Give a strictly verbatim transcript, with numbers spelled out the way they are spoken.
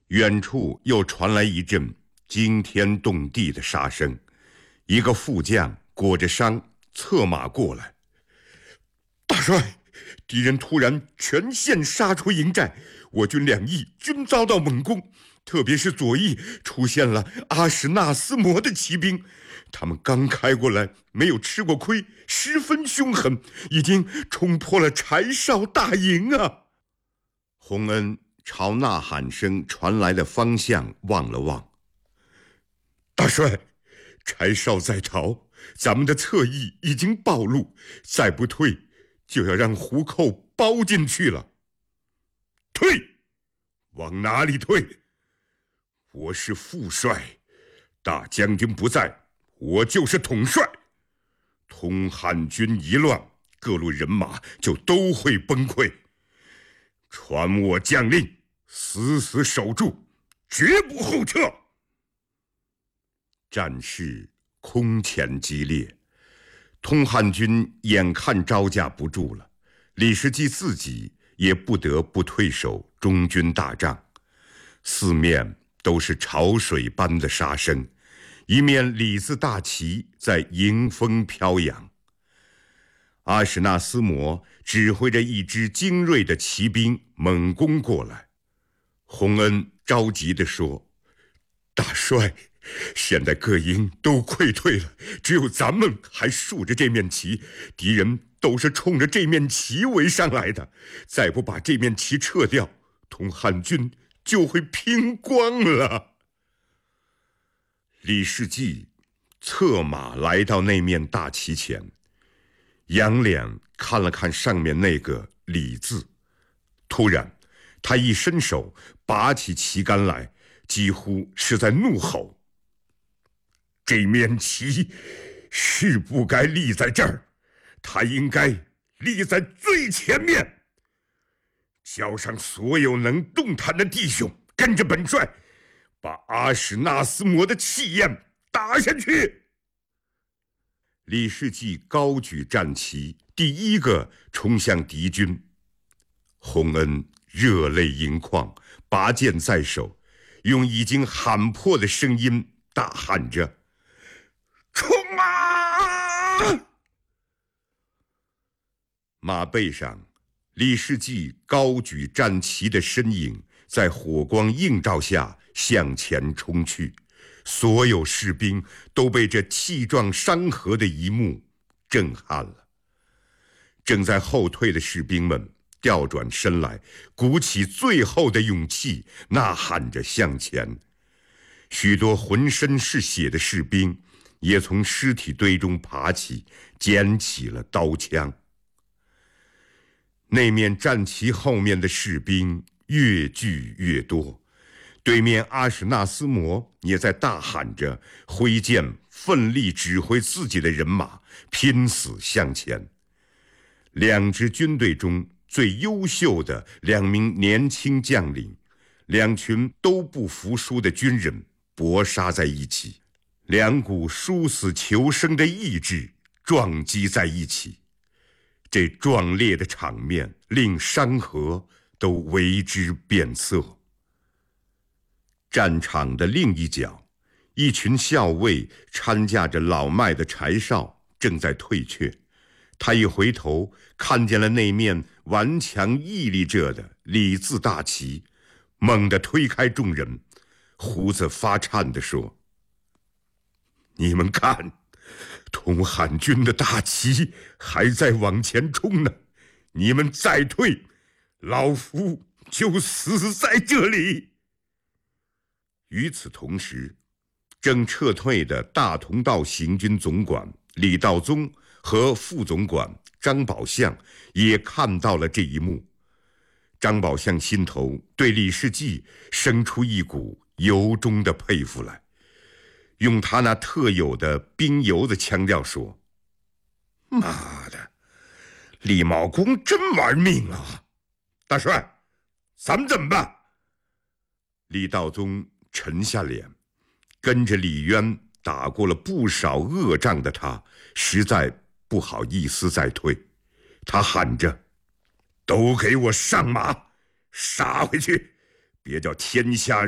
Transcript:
远处又传来一阵惊天动地的杀声，一个副将裹着伤策马过来。大帅，敌人突然全线杀出营寨，我军两翼均遭到猛攻，特别是左翼出现了阿史那思摩的骑兵，他们刚开过来，没有吃过亏，十分凶狠，已经冲破了柴少大营啊！洪恩朝呐喊声传来的方向望了望。大帅，柴少在逃，咱们的侧翼已经暴露，再不退就要让胡寇包进去了。退？往哪里退？我是副帅，大将军不在，我就是统帅。通汉军一乱，各路人马就都会崩溃。传我将令，死死守住，绝不后撤。战事空前激烈，通汉军眼看招架不住了，李世济自己也不得不退守中军大帐。四面都是潮水般的杀声，一面李字大旗在迎风飘扬。阿史那思摩指挥着一支精锐的骑兵猛攻过来。洪恩着急地说：大帅，现在各营都溃退了，只有咱们还竖着这面旗，敌人都是冲着这面旗围上来的，再不把这面旗撤掉，通汉军就会拼光了。李世济策马来到那面大旗前，仰脸看了看上面那个李字，突然他一伸手拔起旗杆来，几乎是在怒吼：这面旗是不该立在这儿，它应该立在最前面。叫上所有能动弹的弟兄，跟着本帅把阿史那思摩的气焰打下去。李世济高举战旗，第一个冲向敌军。洪恩热泪盈眶，拔剑在手，用已经喊破的声音大喊着：冲啊！马背上，李世济高举战旗的身影在火光映照下向前冲去，所有士兵都被这气壮山河的一幕震撼了。正在后退的士兵们调转身来，鼓起最后的勇气，呐喊着向前。许多浑身是血的士兵也从尸体堆中爬起，捡起了刀枪。那面战旗后面的士兵越聚越多，对面阿史那思摩也在大喊着，挥剑奋力指挥自己的人马拼死向前。两支军队中最优秀的两名年轻将领，两群都不服输的军人搏杀在一起，两股殊死求生的意志撞击在一起。这壮烈的场面令山河都为之变色。战场的另一角，一群校尉搀架着老迈的柴少正在退却。他一回头，看见了那面顽强屹立着的李字大旗，猛地推开众人，胡子发颤地说：你们看，通汉军的大旗还在往前冲呢，你们再退，老夫就死在这里。与此同时，正撤退的大同道行军总管李道宗和副总管张宝相也看到了这一幕。张宝相心头对李世济生出一股由衷的佩服来，用他那特有的兵油的腔调说：妈的，李茂公真玩命啊！大帅，咱们怎么办？李道宗沉下脸，跟着李渊打过了不少恶仗的他，实在不好意思再退。他喊着：都给我上马，杀回去，别叫天下